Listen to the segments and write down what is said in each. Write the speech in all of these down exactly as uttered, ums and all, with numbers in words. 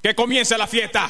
¡Que comience la fiesta!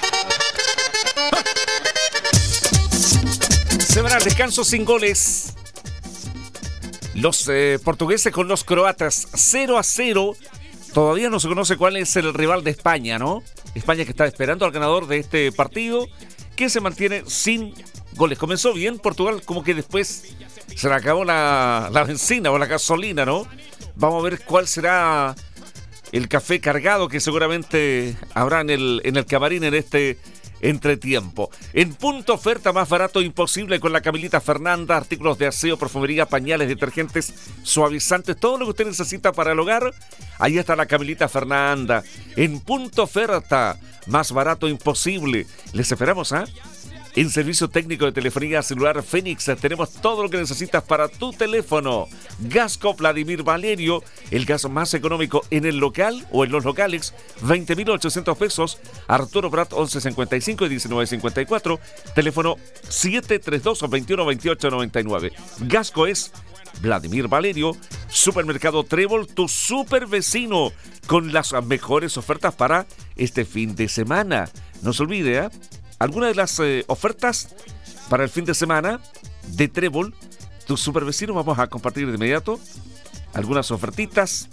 Se van al descanso sin goles. Los eh, portugueses con los croatas cero a cero. Todavía no se conoce cuál es el rival de España, ¿no? España que está esperando al ganador de este partido, que se mantiene sin goles. Comenzó bien Portugal, como que después se le acabó la, la benzina o la gasolina, ¿no? Vamos a ver cuál será el café cargado que seguramente habrá en el, en el camarín en este entretiempo. En punto oferta más barato imposible con la Camilita Fernanda, artículos de aseo, perfumería, pañales, detergentes, suavizantes, todo lo que usted necesita para el hogar. Ahí está la Camilita Fernanda. En punto oferta más barato imposible. Les esperamos, ¿ah? ¿eh? En servicio técnico de telefonía celular Fénix tenemos todo lo que necesitas para tu teléfono. Gasco Vladimir Valerio, el gas más económico en el local o en los locales, veinte mil ochocientos pesos. Arturo Prat, once cincuenta y cinco y diecinueve cincuenta y cuatro. Teléfono siete tres dos, veintiuno veintiocho noventa y nueve. Gasco es Vladimir Valerio. Supermercado Trébol, tu super vecino, con las mejores ofertas para este fin de semana. No se olvide, ¿eh? Algunas de las eh, ofertas para el fin de semana de Trébol, tu super vecino, vamos a compartir de inmediato algunas ofertitas.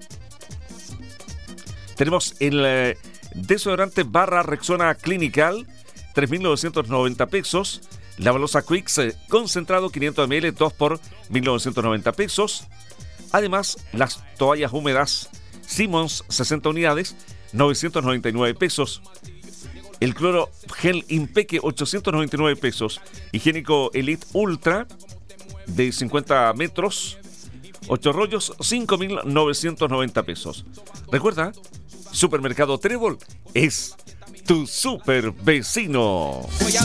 Tenemos el eh, desodorante barra Rexona Clinical, tres mil novecientos noventa pesos. La balosa Quicks eh, concentrado quinientos mililitros, dos por mil novecientos noventa pesos. Además, las toallas húmedas Simmons, sesenta unidades, novecientos noventa y nueve pesos. El cloro gel Impeque, ochocientos noventa y nueve pesos. Higiénico Elite Ultra de cincuenta metros, ocho rollos, cinco mil novecientos noventa pesos. Recuerda, Supermercado Trébol es tu super vecino. Voy a